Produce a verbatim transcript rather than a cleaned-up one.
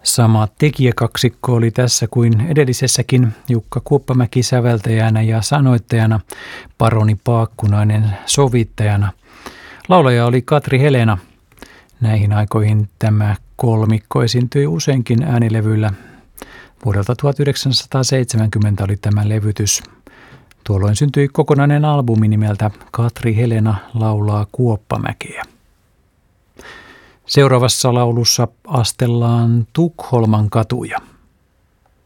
Sama tekijäkaksikko oli tässä kuin edellisessäkin: Jukka Kuoppamäki säveltäjänä ja sanoittajana, Paroni Paakkunainen sovittajana. Laulaja oli Katri Helena. Näihin aikoihin tämä kolmikko esiintyi useinkin äänilevyillä. Vuodelta tuhatyhdeksänsataaseitsemänkymmentä oli tämä levytys. Tuolloin syntyi kokonainen albumi nimeltä Katri Helena laulaa Kuoppamäkeä. Seuraavassa laulussa astellaan Tukholman katuja.